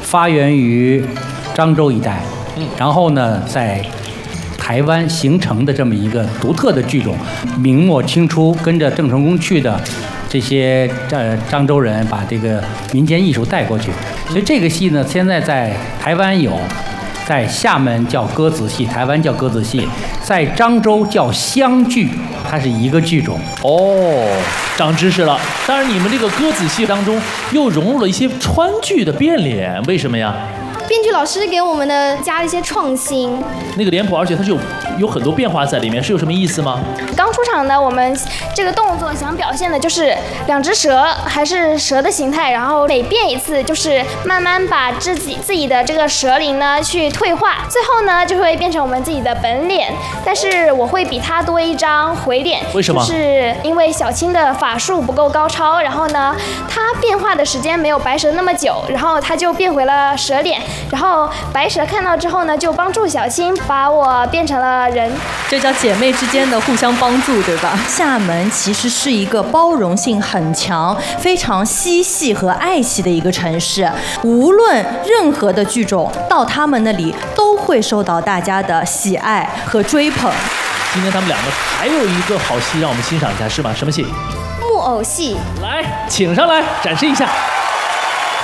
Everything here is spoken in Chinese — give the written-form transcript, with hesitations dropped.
发源于漳州一带，然后呢，在台湾形成的这么一个独特的剧种。明末清初跟着郑成功去的这些漳州人，把这个民间艺术带过去。所以这个戏呢，现在在台湾有，在厦门叫歌子戏，台湾叫歌子戏，在漳州叫湘剧，它是一个剧种。 哦，长知识了。当然，你们这个歌子戏当中又融入了一些川剧的变脸，为什么呀？ 编剧老师给我们的加了一些创新。 那个脸谱，而且它是有很多变化在里面，是有什么意思吗？ 刚出场呢，我们这个动作想表现的就是两只蛇，还是蛇的形态，然后每变一次就是慢慢把自己的这个蛇灵呢去退化，最后呢就会变成我们自己的本脸。但是我会比他多一张回脸， 为什么？ 就是因为小青的法术不够高超，然后呢，他变化的时间没有白蛇那么久，然后他就变回了蛇脸。然后白蛇看到之后呢，就帮助小青把我变成了人。 这叫姐妹之间的互相帮助，对吧？厦门其实是一个包容性很强、非常嬉戏和爱戏的一个城市，无论任何的剧种到他们那里都会受到大家的喜爱和追捧。 今天他们两个还有一个好戏让我们欣赏一下，是吗？什么戏？ 木偶戏。 来，请上来展示一下。